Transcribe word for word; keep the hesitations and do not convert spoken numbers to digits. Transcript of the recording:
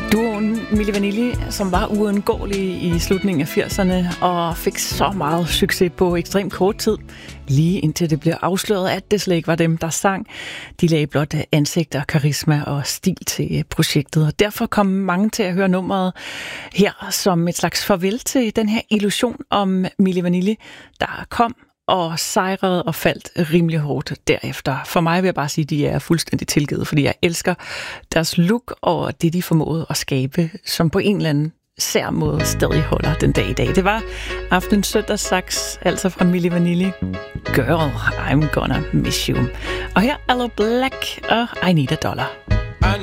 Duoen Milli Vanilli, som var uundgåelig i slutningen af firserne og fik så meget succes på ekstremt kort tid, lige indtil det blev afsløret, at det slet ikke var dem, der sang. De lagde blot ansigt og karisma og stil til projektet, og derfor kom mange til at høre nummeret her som et slags farvel til den her illusion om Milli Vanilli, der kom og sejrede og faldt rimelig hårdt derefter. For mig vil jeg bare sige, at de er fuldstændig tilgivet, fordi jeg elsker deres look og det, de formåede at skabe, som på en eller anden sær måde stadig holder den dag i dag. Det var aftenens søndagssaks, altså fra Milli Vanilli. Girl, I'm gonna miss you. Og her Aloe Blacc og I Need a Dollar.